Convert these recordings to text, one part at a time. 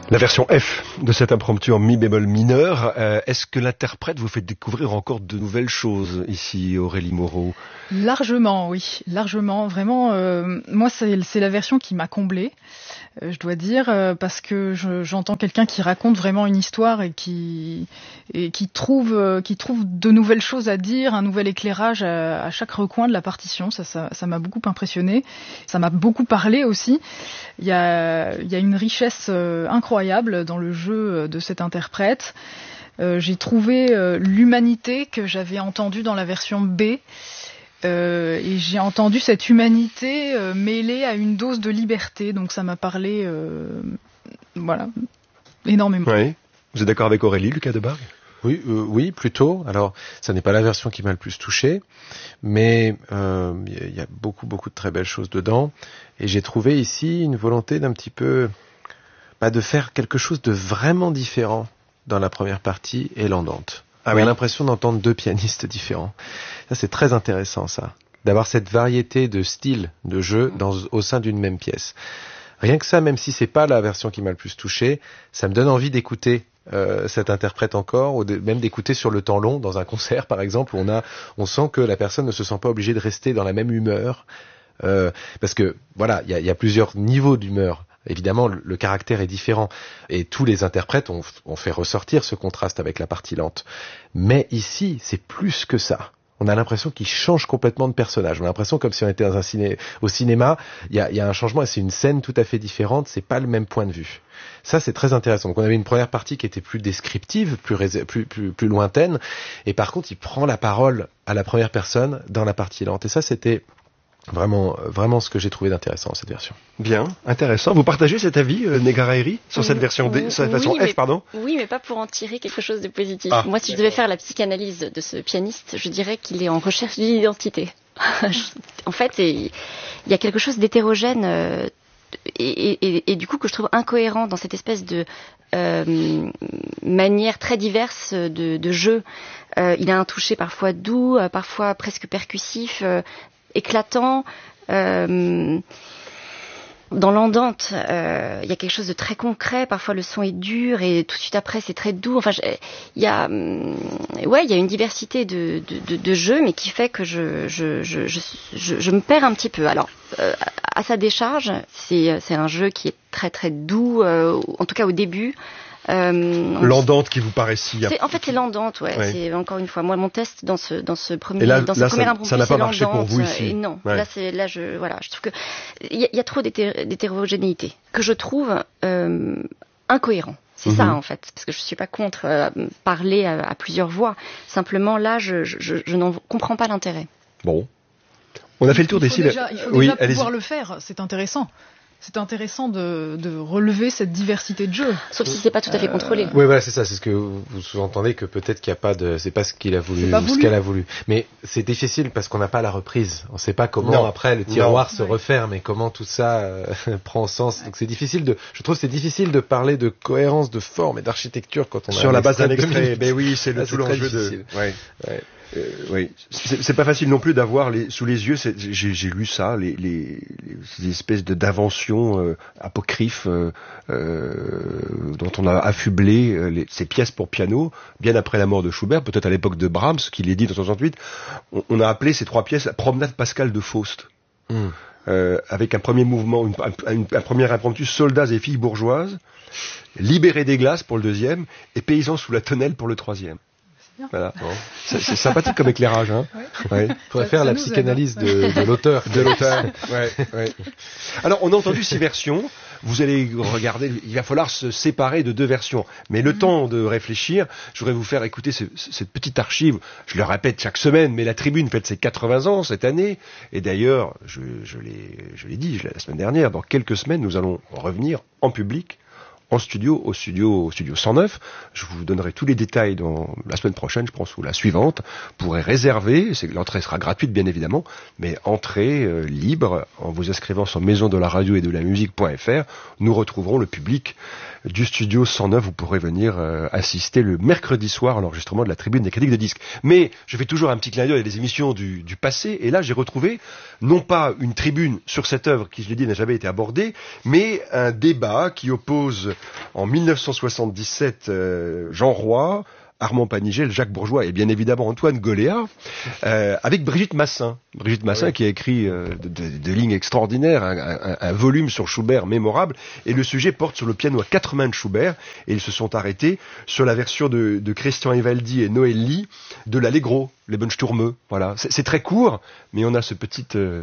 La version F de cet impromptu en mi bémol mineur, est-ce que l'interprète vous fait découvrir encore de nouvelles choses ici, Aurélie Moreau? Largement, oui, largement. Vraiment, moi, c'est la version qui m'a comblée, je dois dire, parce que j'entends quelqu'un qui raconte vraiment une histoire et qui trouve de nouvelles choses à dire, un nouvel éclairage à chaque recoin de la partition. Ça m'a beaucoup impressionné. Ça m'a beaucoup parlé aussi. Il y a une richesse incroyable dans le jeu de cet interprète. J'ai trouvé l'humanité que j'avais entendue dans la version B. Et j'ai entendu cette humanité mêlée à une dose de liberté, donc ça m'a parlé, énormément. Oui. Vous êtes d'accord avec Aurélie, Lucas Debargue? Oui, plutôt. Alors, ça n'est pas la version qui m'a le plus touché, mais il y a beaucoup de très belles choses dedans. Et j'ai trouvé ici une volonté d'un petit peu, de faire quelque chose de vraiment différent dans la première partie et l'andante. On a l'impression d'entendre deux pianistes différents. Ça, c'est très intéressant, ça. D'avoir cette variété de styles de jeu au sein d'une même pièce. Rien que ça, même si c'est pas la version qui m'a le plus touché, ça me donne envie d'écouter cet interprète encore, ou même d'écouter sur le temps long, dans un concert, par exemple, où on sent que la personne ne se sent pas obligée de rester dans la même humeur. Parce que, voilà, il y a plusieurs niveaux d'humeur. Évidemment, le caractère est différent et tous les interprètes ont fait ressortir ce contraste avec la partie lente. Mais ici, c'est plus que ça. On a l'impression qu'il change complètement de personnage. On a l'impression comme si on était au cinéma. Il y a un changement et c'est une scène tout à fait différente. C'est pas le même point de vue. Ça, c'est très intéressant. Donc, on avait une première partie qui était plus descriptive, plus lointaine. Et par contre, il prend la parole à la première personne dans la partie lente. Et ça, c'était vraiment ce que j'ai trouvé d'intéressant dans cette version. Bien, intéressant. Vous partagez cet avis, Negaraeri, sur cette version D, sur cette version F, pardon? Oui, mais pas pour en tirer quelque chose de positif. Moi, si je devais faire la psychanalyse de ce pianiste, je dirais qu'il est en recherche d'identité. En fait, il y a quelque chose d'hétérogène et du coup que je trouve incohérent dans cette espèce de manière très diverse de jeu. Il a un toucher parfois doux, parfois presque percussif, éclatant. Dans l'andante, il y a quelque chose de très concret. Parfois, le son est dur et tout de suite après, c'est très doux. Enfin, il y a une diversité de jeux, mais qui fait que je me perds un petit peu. Alors, à sa décharge, c'est un jeu qui est très très doux, en tout cas au début. L'andante qui vous paraît si... En fait, c'est l'andante, ouais. C'est encore une fois, moi, mon test dans ce premier impromptu, ça n'a pas marché pour vous ici. Et non, je trouve que il y a trop d'hétérogénéité que je trouve incohérent. C'est ça, en fait, parce que je suis pas contre parler à plusieurs voix. Simplement, là, je n'en comprends pas l'intérêt. Bon, on a fait le tour des Il faut déjà pouvoir le faire. C'est intéressant. C'est intéressant de relever cette diversité de jeux. Sauf si c'est pas tout à fait contrôlé. Oui, voilà, c'est ça. C'est ce que vous sous-entendez, que peut-être qu'il n'y a pas c'est pas ce qu'il a voulu, ou ce qu'elle a voulu. Mais c'est difficile parce qu'on n'a pas la reprise. On ne sait pas comment après le tiroir se referme et comment tout ça prend sens. Donc c'est difficile je trouve que c'est difficile de parler de cohérence de forme et d'architecture quand on a sur la base d'un extrait. Mais oui, c'est tout l'enjeu de. Oui, c'est pas facile non plus d'avoir sous les yeux. J'ai lu ça, ces espèces d'inventions apocryphes dont on a affublé ces pièces pour piano bien après la mort de Schubert, peut-être à l'époque de Brahms, qui l'est dit en 1968. On a appelé ces trois pièces la promenade pascale de Faust. Avec un premier mouvement, un premier impromptu, soldats et filles bourgeoises, libérés des glaces pour le deuxième, et paysans sous la tonnelle pour le troisième. Voilà. Bon. C'est sympathique comme éclairage, hein. Ouais. Faudrait faire la psychanalyse de l'auteur. Ouais. Alors, on a entendu 6 versions. Vous allez regarder, il va falloir se séparer de 2 versions. Mais le temps de réfléchir, je voudrais vous faire écouter cette petite archive. Je le répète chaque semaine, mais la Tribune fête ses 80 ans cette année. Et d'ailleurs, je l'ai dit la semaine dernière, dans quelques semaines, nous allons revenir en public, au studio 109. Je vous donnerai tous les détails dans la semaine prochaine, je pense, ou la suivante. Vous pourrez réserver, l'entrée sera gratuite bien évidemment, mais entrée libre en vous inscrivant sur maison de la radio et de la musique.fr. Nous retrouverons le public du studio 109. Vous pourrez venir assister le mercredi soir à l'enregistrement de la Tribune des critiques de disques. Mais je fais toujours un petit clin d'œil à des émissions du passé, et là j'ai retrouvé non pas une tribune sur cette œuvre qui, je l'ai dit, n'a jamais été abordée, mais un débat qui oppose en 1977 Jean Roy, Armand Panigel, Jacques Bourgeois et bien évidemment Antoine Goléa, avec Brigitte Massin. Brigitte Massin qui a écrit des lignes extraordinaires, un volume sur Schubert mémorable, et le sujet porte sur le piano à 4 mains de Schubert, et ils se sont arrêtés sur la version de Christian Evaldi et Noël Lee de l'Allegro, Lebensturme. Voilà, c'est très court, mais on a ce petit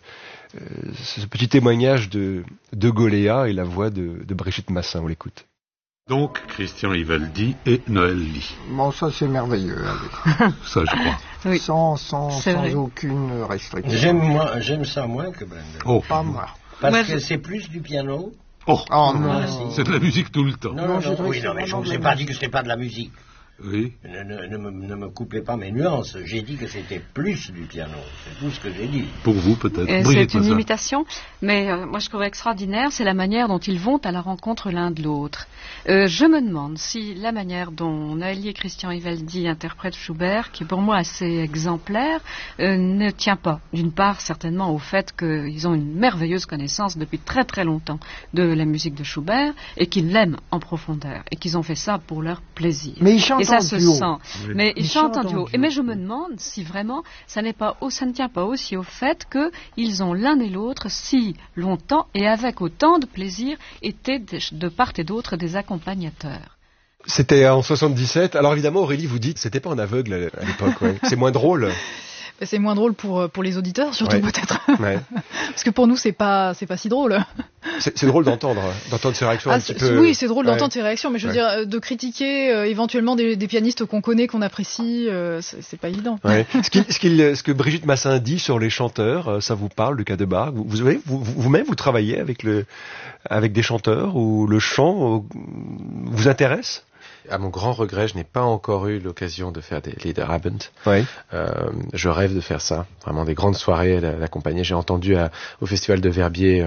témoignage de Goléa et la voix de Brigitte Massin, on l'écoute. Donc, Christian Evaldi et Noël Lee. Bon, ça c'est merveilleux. Ça, je crois. Oui. Sans aucune restriction. J'aime ça moins que Brendel. Oh. Pas moi. Parce que c'est plus du piano. Oh, non. C'est de la musique tout le temps. Non, je ne vous ai pas dit que c'était pas de la musique. Oui. Ne me coupez pas mes nuances. J'ai dit que c'était plus du piano. C'est tout ce que j'ai dit. Pour vous, peut-être. C'est une imitation, mais moi je trouve extraordinaire, c'est la manière dont ils vont à la rencontre l'un de l'autre. Je me demande si la manière dont Noël et Christian Evaldi interprètent Schubert, qui est pour moi assez exemplaire, ne tient pas. D'une part, certainement au fait qu'ils ont une merveilleuse connaissance depuis très très longtemps de la musique de Schubert et qu'ils l'aiment en profondeur et qu'ils ont fait ça pour leur plaisir. Mais ils chantent et ça en se duo. sent. Mais ils chantent en duo. Mais je me demande si vraiment ça ne tient pas aussi au fait qu'ils ont l'un et l'autre si longtemps et avec autant de plaisir été de part et d'autre des accompagnateurs. C'était en 77. Alors évidemment, Aurélie, vous dites, c'était pas un aveugle à l'époque. Ouais. C'est moins drôle. C'est moins drôle pour les auditeurs, surtout peut-être. Ouais. Parce que pour nous, c'est pas si drôle. C'est drôle d'entendre ces réactions un petit peu. Oui, c'est drôle d'entendre ces réactions, mais je veux dire, de critiquer éventuellement des pianistes qu'on connaît, qu'on apprécie, c'est pas évident. Ouais. Ce que Brigitte Massin dit sur les chanteurs, ça vous parle, le cas de Bach? Vous-même, vous travaillez avec des chanteurs ou le chant vous intéresse? À mon grand regret, je n'ai pas encore eu l'occasion de faire des Liederabend. Ouais. Je rêve de faire ça. Vraiment des grandes soirées, l'accompagner. J'ai entendu au Festival de Verbier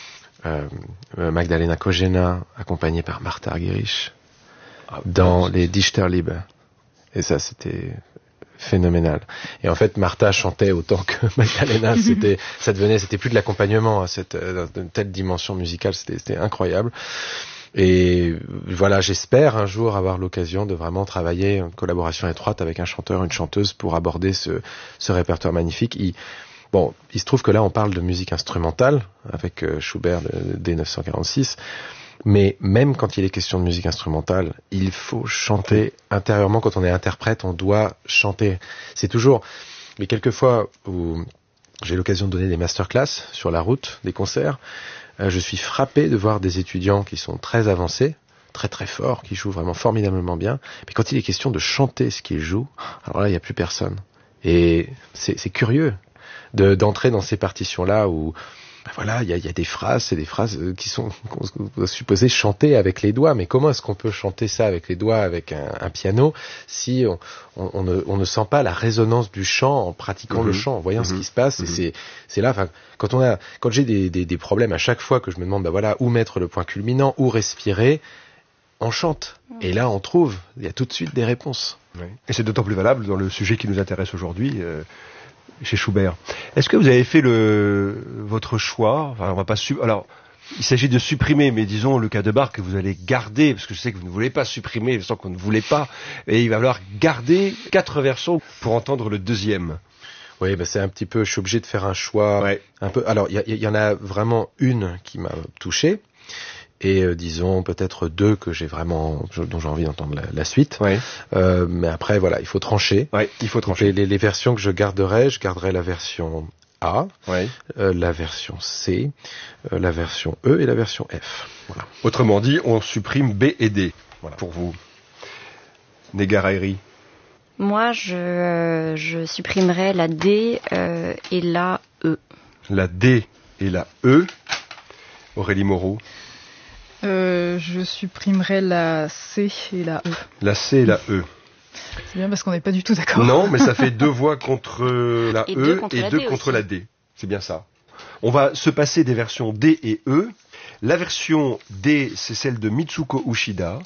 Magdalena Kojena, accompagnée par Martha Argerich, dans les Dichterliebe. Et ça, c'était phénoménal. Et en fait, Martha chantait autant que Magdalena. C'était plus de l'accompagnement à une telle dimension musicale. C'était incroyable. Et voilà, j'espère un jour avoir l'occasion de vraiment travailler en collaboration étroite avec un chanteur, une chanteuse pour aborder ce répertoire magnifique. Il se trouve que là, on parle de musique instrumentale avec Schubert dès 1946. Mais même quand il est question de musique instrumentale, il faut chanter intérieurement. Quand on est interprète, on doit chanter. C'est toujours... Mais quelquefois où j'ai l'occasion de donner des masterclass sur la route, des concerts, je suis frappé de voir des étudiants qui sont très avancés, très très forts, qui jouent vraiment formidablement bien. Mais quand il est question de chanter ce qu'ils jouent, alors là, il n'y a plus personne. Et c'est curieux d'entrer dans ces partitions-là où, voilà, il y a des phrases, c'est des phrases qu'on doit supposer chanter avec les doigts. Mais comment est-ce qu'on peut chanter ça avec les doigts, avec un piano, si on ne sent pas la résonance du chant en pratiquant le chant, en voyant ce qui se passe. Et c'est là, quand j'ai des problèmes à chaque fois que je me demande, où mettre le point culminant, où respirer, on chante. Et là, il y a tout de suite des réponses. Ouais. Et c'est d'autant plus valable dans le sujet qui nous intéresse aujourd'hui, chez Schubert. Est-ce que vous avez fait votre choix? Enfin, on va pas alors, il s'agit de supprimer, mais disons le cas de Bach que vous allez garder, parce que je sais que vous ne voulez pas supprimer, je sens qu'on ne voulait pas, et il va falloir garder 4 versions pour entendre le deuxième. Oui, c'est un petit peu, je suis obligé de faire un choix un peu. Alors, il y en a vraiment une qui m'a touché. Et disons peut-être 2 que dont j'ai envie d'entendre la suite. Ouais. Mais après voilà, il faut trancher. Ouais, il faut trancher. Les versions que je garderai la version A, la version C, la version E et la version F. Voilà. Autrement dit, on supprime B et D. Voilà. Pour vous, Negarairi. Moi, je supprimerai la D et la E. La D et la E. Aurélie Moreau. Je supprimerai la C et la E. La C et la E. C'est bien parce qu'on n'est pas du tout d'accord. Non, mais ça fait 2 voix contre la et E et 2 contre la D. C'est bien ça. On va se passer des versions D et E. La version D, c'est celle de Mitsuko Uchida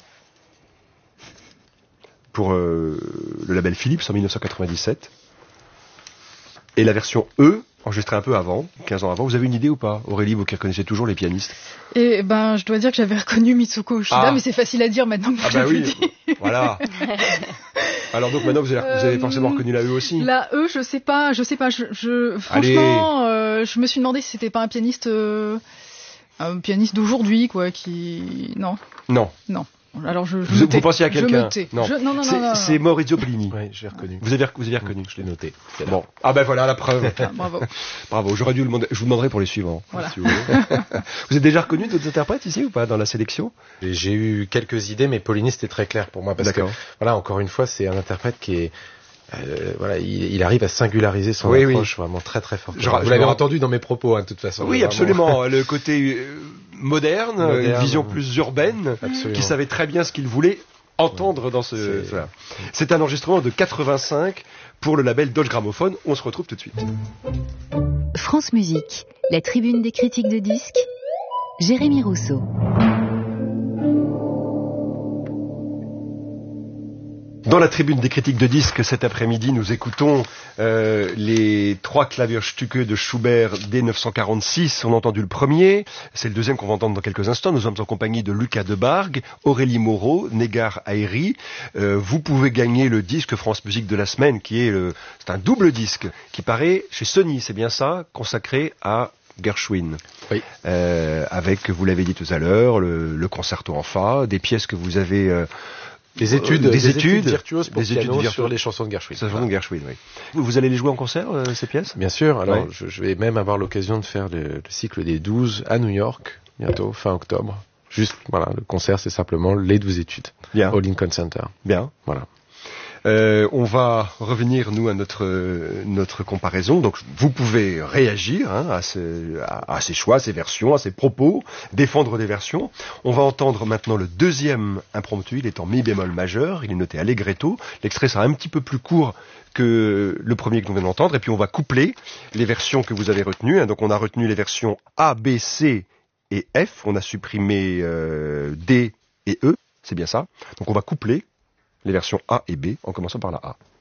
pour le label Philips en 1997. Et la version E, enregistrée un peu avant, 15 ans avant, vous avez une idée ou pas, Aurélie, vous qui reconnaissez toujours les pianistes? Et ben, je dois dire que j'avais reconnu Mitsuko Ushida, mais c'est facile à dire maintenant que vous l'avez dit. Voilà. Alors donc maintenant vous avez forcément reconnu la E aussi. La E, je sais pas. Franchement, je me suis demandé si c'était pas un pianiste d'aujourd'hui, quoi, qui non. Alors vous pensiez à quelqu'un? Non. C'est Maurizio Pollini. Oui, j'ai reconnu. Vous avez reconnu? Je l'ai noté. Bon. Ah ben voilà la preuve. Bravo. J'aurais dû le demander. Je vous demanderai pour les suivants. Voilà. Si vous voulez. Vous avez déjà reconnu d'autres interprètes ici ou pas dans la sélection? Et j'ai eu quelques idées, mais Pollini c'était très clair pour moi parce que voilà, encore une fois, c'est un interprète qui est il arrive à singulariser son approche vraiment très très fort. Vous l'avez entendu dans mes propos, de toute façon. Oui, absolument. Le côté moderne, une vision plus urbaine, qui savait très bien ce qu'il voulait entendre dans ce... C'est un enregistrement de 85 pour le label Deutsche Grammophon. On se retrouve tout de suite. France Musique, la tribune des critiques de disques, Jérémy Rousseau. Dans la tribune des critiques de disques, cet après-midi, nous écoutons les 3 Klavierstücke de Schubert dès 946. On a entendu le premier, c'est le deuxième qu'on va entendre dans quelques instants. Nous sommes en compagnie de Lucas Debargue, Aurélie Moreau, Negar Haïry. Vous pouvez gagner le disque France Musique de la semaine, c'est un double disque qui paraît chez Sony, c'est bien ça, consacré à Gershwin. Oui. Avec, vous l'avez dit tout à l'heure, le concerto en fa, des pièces que vous avez... Des études virtuoses pour piano sur les chansons de Gershwin. Oui. Vous allez les jouer en concert, ces pièces? Bien sûr. Alors, je vais même avoir l'occasion de faire le cycle des 12 à New York, bientôt, fin octobre. Juste, voilà, le concert, c'est simplement les 12 études. Bien. Au Lincoln Center. Bien. Voilà. On va revenir, nous, à notre comparaison. Donc, vous pouvez réagir à ces choix, à ces versions, à ces propos, défendre des versions. On va entendre maintenant le deuxième impromptu. Il est en mi bémol majeur. Il est noté allegretto. L'extrait sera un petit peu plus court que le premier que nous venons d'entendre. Et puis, on va coupler les versions que vous avez retenues. Donc, on a retenu les versions A, B, C et F. On a supprimé D et E. C'est bien ça. Donc, on va coupler les versions A et B, en commençant par la A.